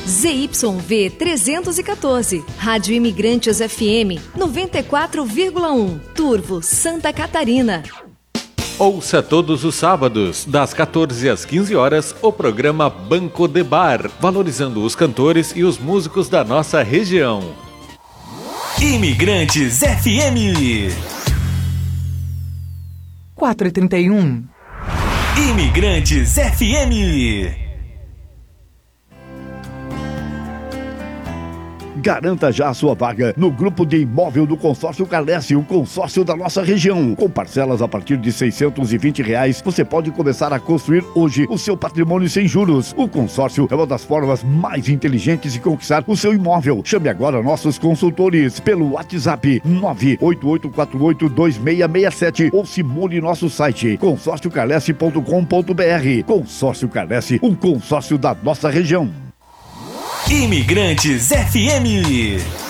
ZYV 314, Rádio Imigrantes FM 94,1, Turvo, Santa Catarina. Ouça todos os sábados, das 14 às 15 horas, o programa Banco de Bar, valorizando os cantores e os músicos da nossa região. Imigrantes FM 4h31. Imigrantes FM. Garanta já a sua vaga no grupo de imóvel do Consórcio Carlesse, o consórcio da nossa região. Com parcelas a partir de R$620, você pode começar a construir hoje o seu patrimônio sem juros. O consórcio é uma das formas mais inteligentes de conquistar o seu imóvel. Chame agora nossos consultores pelo WhatsApp 988482667 ou simule nosso site consórciocarlesse.com.br. Consórcio Carlesse, um consórcio da nossa região. Imigrantes FM.